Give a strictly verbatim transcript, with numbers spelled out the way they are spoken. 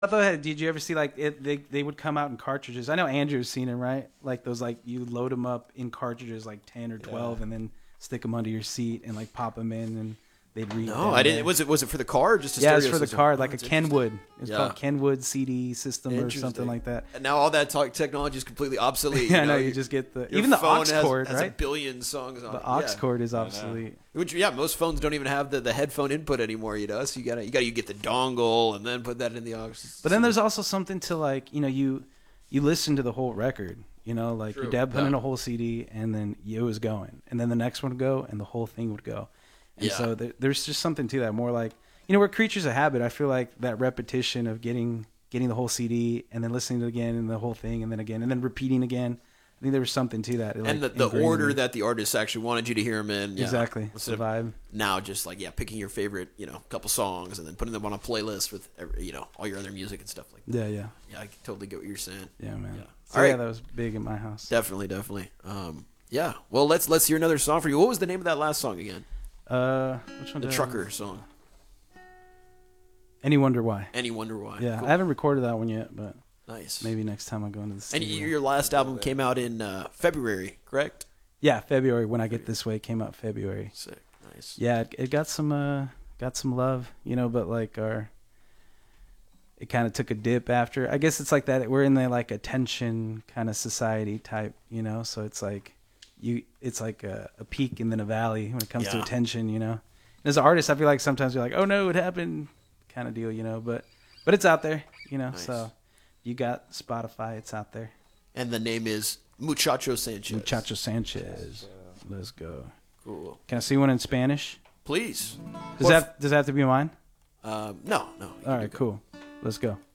I thought, did you ever see like it? They they would come out in cartridges. I know Andrew's seen it, right? Like those, like you load them up in cartridges, like ten or twelve, yeah. and then stick them under your seat and like pop them in, and they'd read. No, I didn't. There. Was it was it for the car? Or just a yeah, it's for the system? car, like oh, a Kenwood. It's yeah. called Kenwood C D system or something like that. And now all that talk, technology is completely obsolete. yeah, you know? no, you just get the even the aux cord, has, right? Has a billion songs on the it. The aux yeah. cord is obsolete. Which, yeah, most phones don't even have the, the headphone input anymore. You know, so you gotta you gotta you get the dongle and then put that in the aux. But then there's also something to like you know you you listen to the whole record. You know, like True. your dad put yeah. in a whole C D and then it was going, and then the next one would go, and the whole thing would go. And yeah. so there, there's just something to that. More like, you know, we're creatures of habit. I feel like that repetition of getting getting the whole C D and then listening to it again and the whole thing and then again and then repeating again. I think there was something to that. It, and like, the, the order that the artist actually wanted you to hear them in. Yeah. Exactly. The vibe. Now just like, yeah, picking your favorite, you know, couple songs and then putting them on a playlist with, every, you know, all your other music and stuff like that. Yeah, yeah. Yeah, I totally get what you're saying. Yeah, man. Yeah. So, all right. Yeah, that was big in my house. Definitely, definitely. Um, yeah. Well, let's let's hear another song for you. What was the name of that last song again? Uh, which one? The Trucker song. Any Wonder Why? Any Wonder Why? Yeah, cool. I haven't recorded that one yet, but nice. Maybe next time I go into the studio. And your last album came out in uh, February, correct? Yeah, February. When I Get This Way came out February. Sick, nice. Yeah, it, it got some uh, got some love, you know, but like our, it kind of took a dip after. I guess it's like that. We're in the like attention kind of society type, you know. So it's like you, it's like a, a peak and then a valley when it comes yeah. to attention, you know. And as an artist, I feel like sometimes you're like, oh no, it happened, kind of deal, you know. But but it's out there, you know. Nice. So you got Spotify, it's out there. And the name is Muchacho Sanchez. Muchacho Sanchez. Let's go. Cool. Can I see one in Spanish? Please. Does that does that have to be mine? Um, no, no. All right, cool. Let's go.